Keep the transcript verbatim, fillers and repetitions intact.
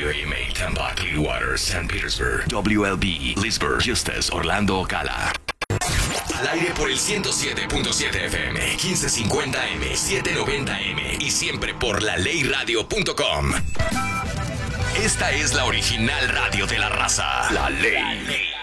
W A M A, Tampa, Clearwater, Saint Petersburg, W L B, Leesburg, Eustis, Orlando, Ocala. Al aire por el ciento siete punto siete F M, quince cincuenta M, setecientos noventa M y siempre por la ley radio punto com. Esta es la original radio de la raza. La Ley.